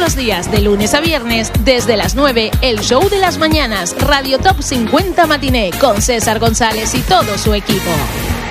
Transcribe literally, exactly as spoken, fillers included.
los días, de lunes a viernes, desde las nueve, el show de las mañanas, Radio Top cincuenta Matiné, con César González y todo su equipo.